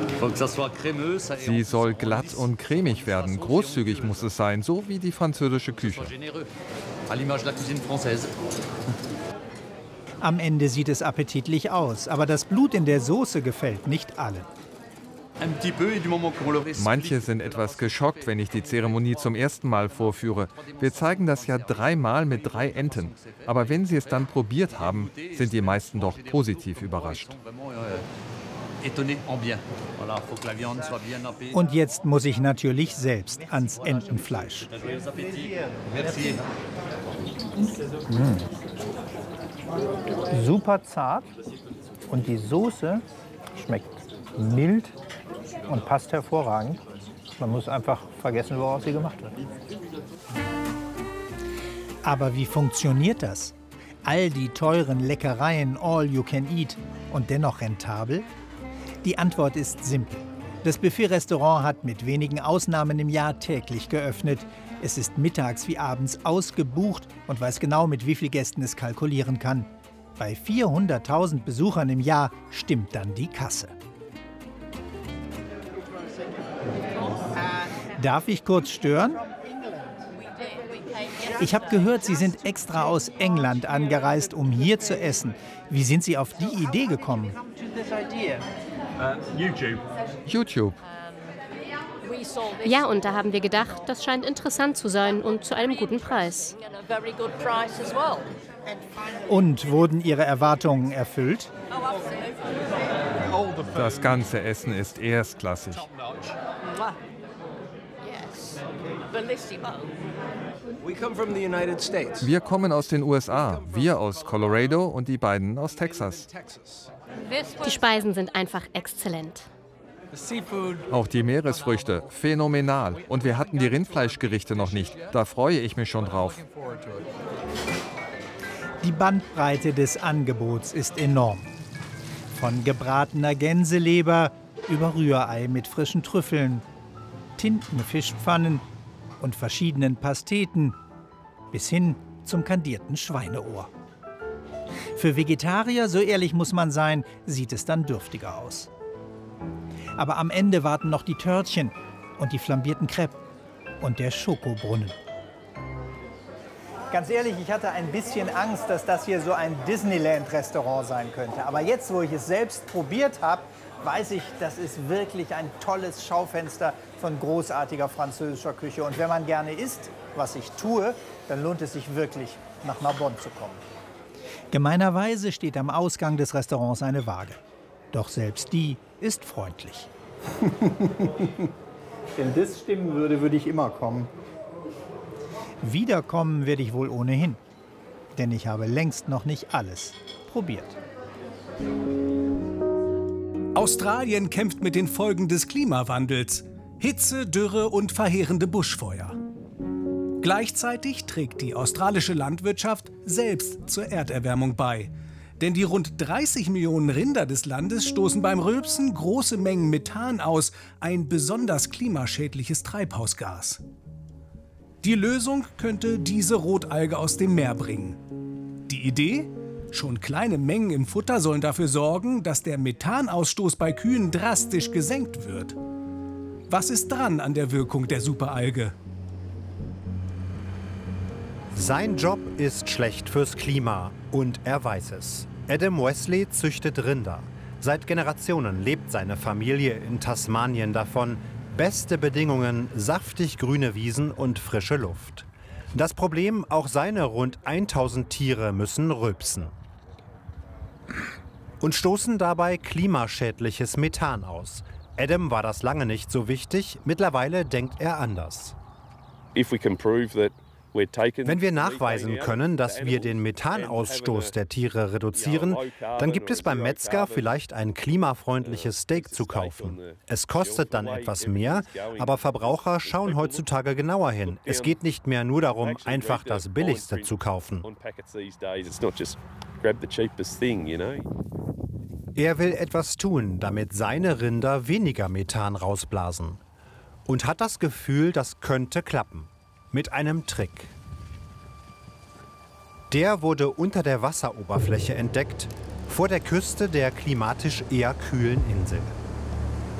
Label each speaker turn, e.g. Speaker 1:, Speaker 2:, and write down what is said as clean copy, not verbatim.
Speaker 1: Sie soll glatt und cremig werden. Großzügig muss es sein, so wie die französische Küche.
Speaker 2: Am Ende sieht es appetitlich aus, aber das Blut in der Soße gefällt nicht allen.
Speaker 1: Manche sind etwas geschockt, wenn ich die Zeremonie zum ersten Mal vorführe. Wir zeigen das ja 3-mal mit 3 Enten. Aber wenn sie es dann probiert haben, sind die meisten doch positiv überrascht.
Speaker 2: Und jetzt muss ich natürlich selbst ans Entenfleisch. Super zart und die Soße schmeckt mild und passt hervorragend. Man muss einfach vergessen, woraus sie gemacht wird. Aber wie funktioniert das? All die teuren Leckereien, all you can eat und dennoch rentabel? Die Antwort ist simpel. Das Buffet-Restaurant hat mit wenigen Ausnahmen im Jahr täglich geöffnet. Es ist mittags wie abends ausgebucht und weiß genau, mit wie vielen Gästen es kalkulieren kann. Bei 400.000 Besuchern im Jahr stimmt dann die Kasse. Darf ich kurz stören? Ich habe gehört, Sie sind extra aus England angereist, um hier zu essen. Wie sind Sie auf die Idee gekommen?
Speaker 1: YouTube.
Speaker 3: Ja, und da haben wir gedacht, das scheint interessant zu sein und zu einem guten Preis.
Speaker 2: Und wurden Ihre Erwartungen erfüllt?
Speaker 1: Das ganze Essen ist erstklassig. Wir kommen aus den USA, wir aus Colorado und die beiden aus Texas.
Speaker 3: Die Speisen sind einfach exzellent.
Speaker 1: Auch die Meeresfrüchte, phänomenal. Und wir hatten die Rindfleischgerichte noch nicht. Da freue ich mich schon drauf.
Speaker 2: Die Bandbreite des Angebots ist enorm. Von gebratener Gänseleber über Rührei mit frischen Trüffeln, Tintenfischpfannen und verschiedenen Pasteten bis hin zum kandierten Schweineohr. Für Vegetarier, so ehrlich muss man sein, sieht es dann dürftiger aus. Aber am Ende warten noch die Törtchen und die flambierten Crêpes und der Schokobrunnen. Ganz ehrlich, ich hatte ein bisschen Angst, dass das hier so ein Disneyland-Restaurant sein könnte. Aber jetzt, wo ich es selbst probiert habe, weiß ich, das ist wirklich ein tolles Schaufenster von großartiger französischer Küche. Und wenn man gerne isst, was ich tue, dann lohnt es sich wirklich, nach Narbonne zu kommen. Gemeinerweise steht am Ausgang des Restaurants eine Waage. Doch selbst die ist freundlich. Wenn das stimmen würde, würde ich immer kommen. Wiederkommen werde ich wohl ohnehin. Denn ich habe längst noch nicht alles probiert.
Speaker 4: Australien kämpft mit den Folgen des Klimawandels. Hitze, Dürre und verheerende Buschfeuer. Gleichzeitig trägt die australische Landwirtschaft selbst zur Erderwärmung bei. Denn die rund 30 Millionen Rinder des Landes stoßen beim Rülpsen große Mengen Methan aus, ein besonders klimaschädliches Treibhausgas. Die Lösung könnte diese Rotalge aus dem Meer bringen. Die Idee? Schon kleine Mengen im Futter sollen dafür sorgen, dass der Methanausstoß bei Kühen drastisch gesenkt wird. Was ist dran an der Wirkung der Superalge?
Speaker 5: Sein Job ist schlecht fürs Klima und er weiß es. Adam Wesley züchtet Rinder. Seit Generationen lebt seine Familie in Tasmanien davon. Beste Bedingungen, saftig grüne Wiesen und frische Luft. Das Problem, auch seine rund 1000 Tiere müssen rülpsen. Und stoßen dabei klimaschädliches Methan aus. Adam war das lange nicht so wichtig, mittlerweile denkt er anders. Wenn wir nachweisen können, dass wir den Methanausstoß der Tiere reduzieren, dann gibt es beim Metzger vielleicht ein klimafreundliches Steak zu kaufen. Es kostet dann etwas mehr, aber Verbraucher schauen heutzutage genauer hin. Es geht nicht mehr nur darum, einfach das Billigste zu kaufen. Er will etwas tun, damit seine Rinder weniger Methan rausblasen. Und hat das Gefühl, das könnte klappen. Mit einem Trick. Der wurde unter der Wasseroberfläche entdeckt, vor der Küste der klimatisch eher kühlen Insel.